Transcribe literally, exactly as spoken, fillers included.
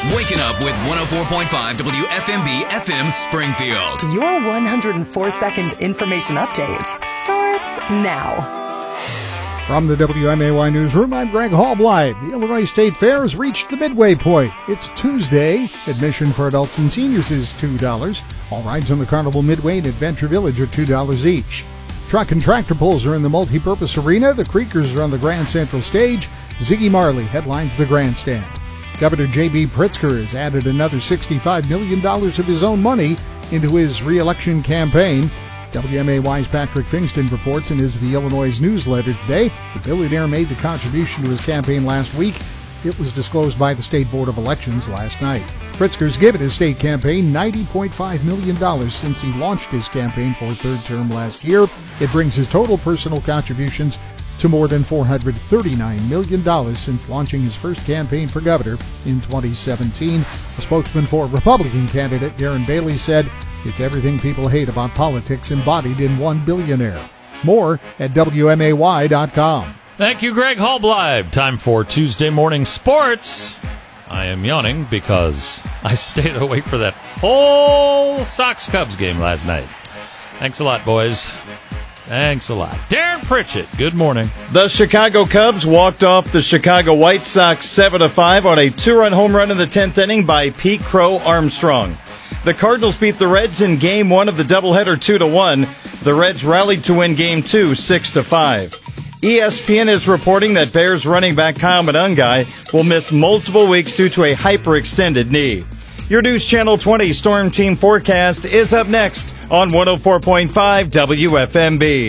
Waking up with one oh four point five W F M B F M Springfield. Your one hundred four second information update starts now. From the W M A Y Newsroom, I'm Greg Hallblythe. The Illinois State Fair has reached the midway point. It's Tuesday. Admission for adults and seniors is two dollars. All rides on the Carnival Midway and Adventure Village are two dollars each. Truck and tractor pulls are in the multipurpose arena. The Creekers are on the Grand Central Stage. Ziggy Marley headlines the grandstand. Governor J B Pritzker has added another sixty-five million dollars of his own money into his re-election campaign. W M A Y's Patrick Fingston reports in his The Illinois newsletter today. The billionaire made the contribution to his campaign last week. It was disclosed by the State Board of Elections last night. Pritzker's given his state campaign ninety point five million dollars since he launched his campaign for a third term last year. It brings his total personal contributions to more than four hundred thirty-nine million dollars since launching his first campaign for governor in twenty seventeen. A spokesman for Republican candidate Darren Bailey said, "It's everything people hate about politics embodied in one billionaire." More at W M A Y dot com. Thank you, Greg Hallblythe. Time for Tuesday morning sports. I am yawning because I stayed awake for that whole Sox-Cubs game last night. Thanks a lot, boys. Thanks a lot. Darren Pritchett, good morning. The Chicago Cubs walked off the Chicago White Sox seven to five on a two-run home run in the tenth inning by Pete Crow Armstrong. The Cardinals beat the Reds in Game one of the doubleheader two to one. The Reds rallied to win Game two six to five. E S P N is reporting that Bears running back Kyle Monangai will miss multiple weeks due to a hyperextended knee. Your News Channel twenty Storm Team forecast is up next on one oh four point five W F M B.